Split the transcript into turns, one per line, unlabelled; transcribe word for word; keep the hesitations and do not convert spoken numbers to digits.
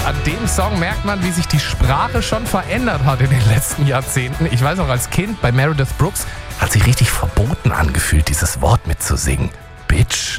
An dem Song merkt man, wie sich die Sprache schon verändert hat in den letzten Jahrzehnten. Ich weiß auch, als Kind bei Meredith Brooks hat sich richtig verboten angefühlt, dieses Wort mitzusingen. Bitch.